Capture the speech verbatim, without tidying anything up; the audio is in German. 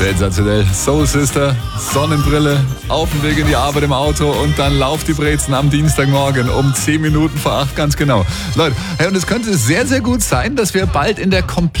Sensationell. Soul Sister, Sonnenbrille, auf dem Weg in die Arbeit im Auto und dann Lauf die Brezen am Dienstagmorgen um zehn Minuten vor acht, ganz genau. Leute, hey, und es könnte sehr, sehr gut sein, dass wir bald in der kompletten